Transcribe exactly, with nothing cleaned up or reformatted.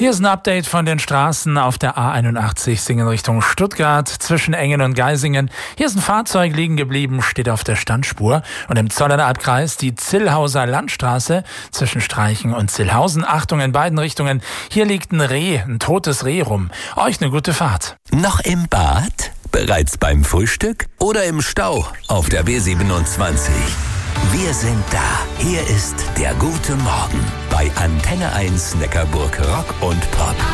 Hier ist ein Update von den Straßen auf der A einundachtzig Singen Richtung Stuttgart zwischen Engen und Geisingen. Hier ist ein Fahrzeug liegen geblieben, steht auf der Standspur. Und im Zollerner Albkreis die Zillhauser Landstraße zwischen Streichen und Zillhausen. Achtung in beiden Richtungen. Hier liegt ein Reh, ein totes Reh rum. Euch eine gute Fahrt. Noch im Bad? Bereits beim Frühstück? Oder im Stau auf der B siebenundzwanzig? Wir sind da. Hier ist der gute Morgen bei Antenne eins Neckarburg Rock und Pop.